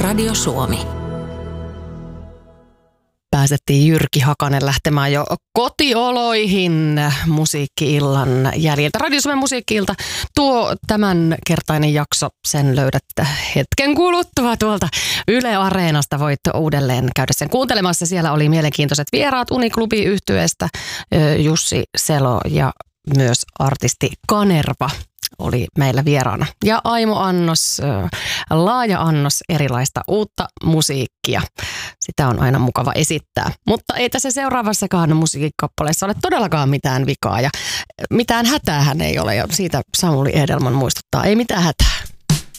Radio Suomi. Pääsettiin Jyrki Hakanen lähtemään jo kotioloihin musiikki-illan jäljiltä. Radio Suomen musiikki-ilta. Tuo tämänkertainen jakso, sen löydät hetken kuluttua tuolta Yle Areenasta. Voit uudelleen käydä sen kuuntelemassa. Siellä oli mielenkiintoiset vieraat Uniklubi-yhtyeestä, Jussi Selo ja myös artisti Kanerva oli meillä vieraana. Ja Aimo Annos, laaja annos erilaista uutta musiikkia. Sitä on aina mukava esittää. Mutta ei tässä seuraavassakaan musiikkikappaleessa ole todellakaan mitään vikaa ja mitään hätäähän ei ole. Ja siitä Samuli Edelman muistuttaa, ei mitään hätää.